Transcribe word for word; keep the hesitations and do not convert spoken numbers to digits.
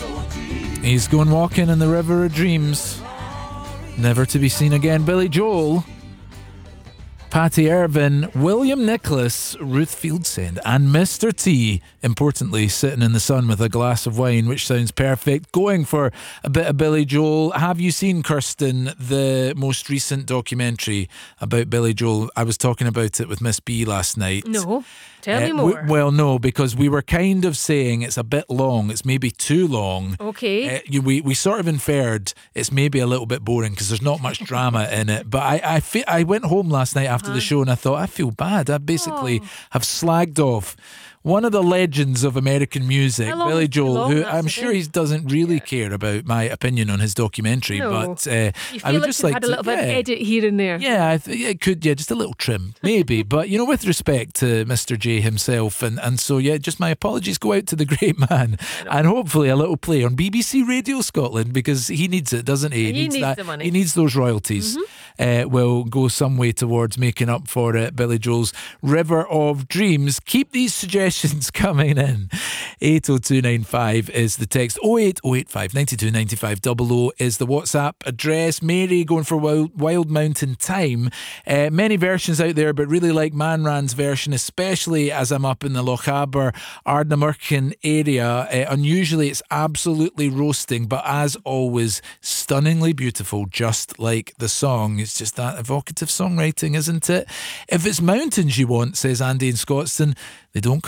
He's going walking in the river of dreams, never to be seen again. Billy Joel, Patty Irvin, William Nicholas, Ruth Fieldsend, and Mister T, importantly, sitting in the sun with a glass of wine, which sounds perfect. Going for a bit of Billy Joel. Have you seen, Kirsten, the most recent documentary about Billy Joel? I was talking about it with Miss B last night. No. Tell uh, me more. We, well, no, because we were kind of saying it's a bit long. It's maybe too long. Okay. Uh, you, we we sort of inferred it's maybe a little bit boring because there's not much drama in it. But I I, fe- I went home last night after uh-huh. the show and I thought, I feel bad. I basically oh. have slagged off one of the legends of American music, Billy Joel, long, who I'm sure he doesn't really yeah. care about my opinion on his documentary, no. but uh, you feel I would like just like like had to, a little yeah. bit of edit here and there. Yeah, I th- it could, yeah, just a little trim, maybe. But, you know, with respect to Mister J himself, and, and so, yeah, just my apologies go out to the great man, and hopefully a little play on B B C Radio Scotland, because he needs it, doesn't he? He, he needs, needs that. the money. He needs those royalties. Mm-hmm. Uh, will go some way towards making up for it. Billy Joel's River of Dreams. Keep these suggestions coming in. eight oh two nine five is the text. oh eight oh eight five nine two nine five double oh is the WhatsApp address. Mary going for Wild, Wild Mountain Time. Uh, many versions out there, but really like Manran's version, especially as I'm up in the Lochaber, Ardnamurchan area. Uh, unusually, it's absolutely roasting, but as always, stunningly beautiful, just like the song. It's just that evocative songwriting, isn't it? If it's mountains you want, says Andy in Scotstoun, they don't